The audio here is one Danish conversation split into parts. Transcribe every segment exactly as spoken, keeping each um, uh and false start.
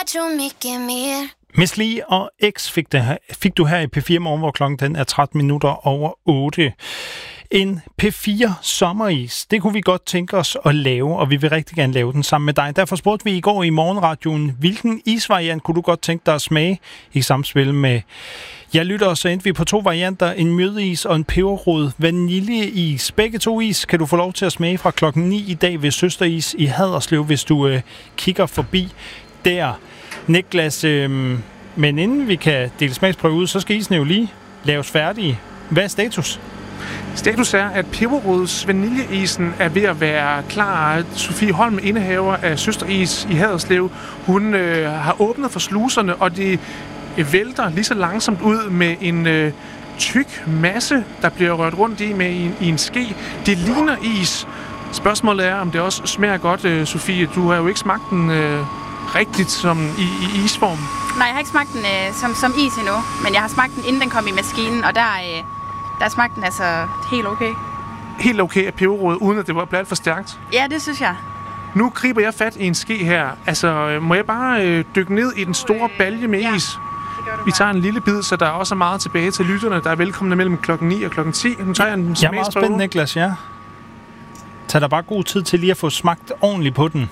jo mycket mer. Miss Li og X fik, det her, fik du her i P fire Morgen, hvor klokken den er tretten minutter over otte. En P fire sommeris, det kunne vi godt tænke os at lave, og vi vil rigtig gerne lave den sammen med dig. Derfor spurgte vi i går i morgenradioen, hvilken isvariant kunne du godt tænke dig at smage i samspil med jeg lytter, så endte vi på to varianter, en mjødis og en peberrod vaniljeis. Begge to is kan du få lov til at smage fra klokken ni i dag ved Søsteris i Haderslev, hvis du øh, kigger forbi der. Niklas, øh, men inden vi kan dele smagsprøve ud, så skal isen jo lige laves færdige. Hvad er status? Status er, at peberrods vaniljeisen er ved at være klar. Sofie Holm, indehaver af Søsteris i Haderslev, hun øh, har åbnet for sluserne, og det vælter lige så langsomt ud med en øh, tyk masse, der bliver rørt rundt i med i en, i en ske. Det ligner is. Spørgsmålet er, om det også smager godt, øh, Sofie. Du har jo ikke smagt den øh, rigtigt som i, i isform. Nej, jeg har ikke smagt den øh, som, som is endnu, men jeg har smagt den, inden den kom i maskinen, og der, øh, der smagte den altså helt okay. Helt okay af peberrod, uden at det var blevet for stærkt? Ja, det synes jeg. Nu griber jeg fat i en ske her. Altså, må jeg bare øh, dykke ned i den store balje med ja. is? Vi tager en lille bid, så der er også meget tilbage til lytterne, der er velkomne mellem klokken ni og klokken ti. Nu tager jeg en Jeg er meget spændt, Niklas, ja. Tag dig bare god tid til lige at få smagt ordentligt på den.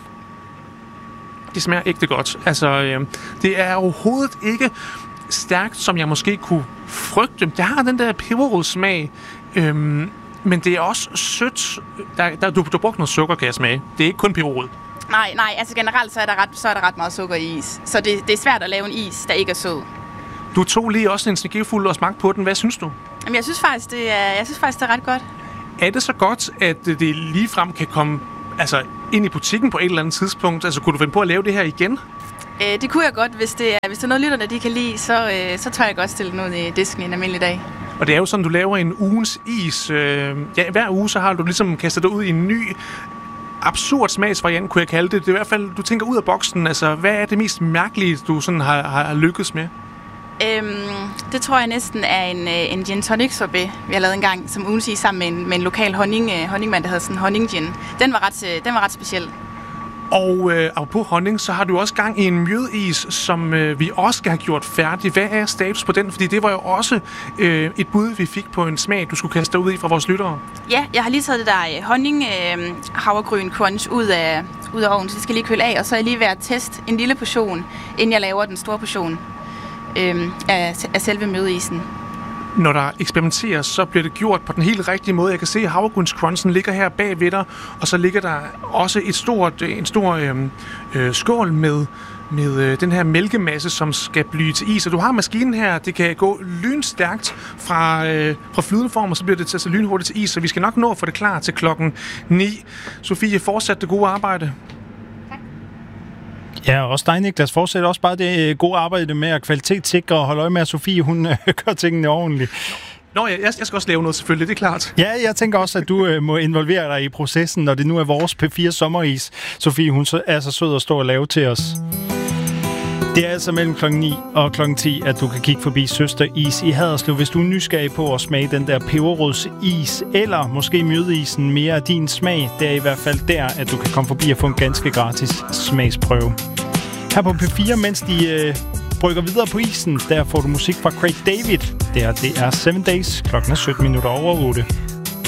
Det smager ægte godt. Altså, øh, det er overhovedet ikke stærkt, som jeg måske kunne frygte. Det har den der peberrodssmag, øh, men det er også sødt. Der, der, du har brugt noget sukker, kan jeg smage. Det er ikke kun peberrod. Nej, nej, altså generelt så er der ret, så er der ret meget sukker i is. Så det, det er svært at lave en is, der ikke er sød. Du tog lige også en snegefuld og smagte på den. Hvad synes du? Jamen, jeg synes faktisk, det er, jeg synes faktisk, det er ret godt. Er det så godt, at det ligefrem kan komme altså, ind i butikken på et eller andet tidspunkt? Altså, kunne du finde på at lave det her igen? Øh, det kunne jeg godt. Hvis det, er, hvis det er noget, lytterne de kan lide, så, øh, så tør jeg godt stille noget i disken en almindelig dag. Og det er jo sådan, du laver en ugens is. Øh, ja, hver uge så har du ligesom kastet dig ud i en ny absurd smagsvariant, kunne jeg kalde det. Det er i hvert fald, du tænker ud af boksen. Altså, hvad er det mest mærkelige, du sådan har, har lykkes med? Øhm, det tror jeg næsten er en, en gin tonic sorbet, vi har lavet en gang, som ugens is sammen med en, med en lokal honning, honningmand, der hedder sådan honning gin. Den var ret, den var ret speciel. Og øh, apropos honning, så har du også gang i en mjødis, som øh, vi også skal have gjort færdig. Hvad er status på den? Fordi det var jo også øh, et bud, vi fik på en smag, du skulle kaste dig ud i fra vores lyttere. Ja, jeg har lige taget det der honning øh, havregryn crunch ud af, ud af ovnen, så det skal lige køle af, og så er jeg lige ved at teste en lille portion, inden jeg laver den store portion øh, af, af selve mjødisen. Når der eksperimenteres, så bliver det gjort på den helt rigtige måde. Jeg kan se, at havregrynscrunchen ligger her bag ved dig, og så ligger der også et stort, en stor øh, øh, skål med, med øh, den her mælkemasse, som skal blive til is. Og du har maskinen her, det kan gå lynstærkt fra, øh, fra flydende form, og så bliver det til så lynhurtigt til is, så vi skal nok nå at få det klar til klokken ni. Sofie, fortsæt det gode arbejde. Ja, også dig, Niklas, fortsætter også bare det gode arbejde med at kvalitetssikre og holde øje med, at Sofie, hun øh, gør tingene ordentligt. Nå, jeg, jeg skal også lave noget selvfølgelig, det er klart. Ja, jeg tænker også, at du øh, må involvere dig i processen, når det nu er vores P fire sommeris. Sofie, hun er så sød at stå og lave til os. Det er altså mellem klokken ni og klokken ti, at du kan kigge forbi Søsteris i Haderslev, hvis du er nysgerrig på at smage den der peberrodsis, eller måske mjødisen mere af din smag. Det er i hvert fald der, at du kan komme forbi og få en ganske gratis smagsprøve. Her på P fire, mens de øh, brygger videre på isen, der får du musik fra Craig David. Det er, det er Seven Days, klokken er sytten minutter over otte.